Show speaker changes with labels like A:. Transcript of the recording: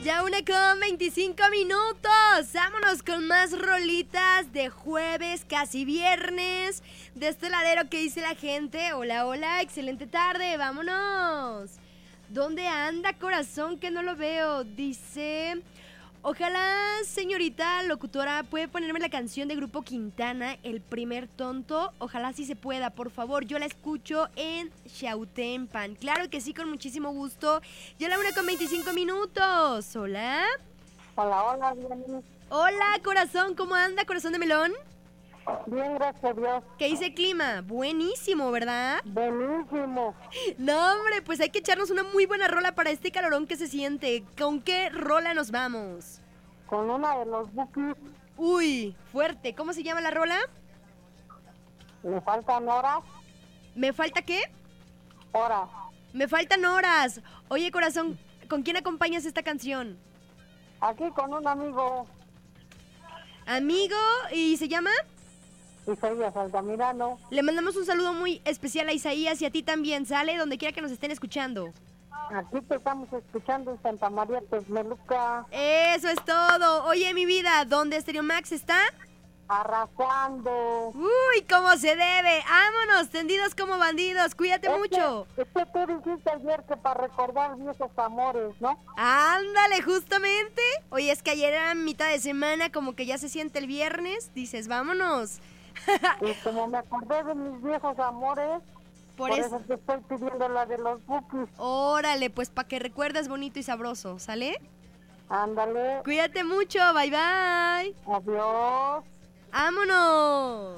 A: Ya 1:25. Vámonos con más rolitas de jueves, casi viernes. De este ladero que dice la gente. Hola, hola, excelente tarde, vámonos. ¿Dónde anda, corazón? Que no lo veo. Dice... Ojalá, señorita locutora, puede ponerme la canción de Grupo Quintana, El Primer Tonto. Ojalá sí se pueda, por favor. Yo la escucho en Xautempan. Claro que sí, con muchísimo gusto. Ya la 1:25. Hola.
B: Hola, hola, bien.
A: Hola, corazón. ¿Cómo anda, corazón de melón?
B: Bien, gracias a Dios.
A: ¿Qué dice el clima? Buenísimo, ¿verdad?
B: Buenísimo.
A: No, hombre, pues hay que echarnos una muy buena rola para este calorón que se siente. ¿Con qué rola nos vamos?
B: Con una de los Bukis.
A: Uy, fuerte. ¿Cómo se llama la rola?
B: Me faltan horas.
A: ¿Me falta qué?
B: Horas.
A: Me faltan horas. Oye, corazón, ¿con quién acompañas esta canción?
B: Aquí con un amigo,
A: Amigo, ¿y se llama?
B: Isaías Altamirano.
A: Le mandamos un saludo muy especial a Isaías y a ti también, ¿sale? Donde quiera que nos estén escuchando.
B: Aquí te estamos escuchando en Santa María Texmeluca,
A: Eso es todo. Oye, mi vida, ¿dónde Stereo Max está?
B: arrasando.
A: Uy, cómo se debe. Vámonos, tendidos como bandidos. Cuídate mucho.
B: Es que tú dijiste ayer que para recordar viejos amores, ¿no?
A: Ándale, justamente. Oye, es que ayer era mitad de semana, como que ya se siente el viernes. Dices, vámonos.
B: Y como me acordé de mis viejos amores, por eso te estoy pidiendo la de los Bukis.
A: Órale, pues para que recuerdes bonito y sabroso, ¿sale?
B: Ándale.
A: Cuídate mucho, bye bye.
B: Adiós.
A: ¡Vámonos!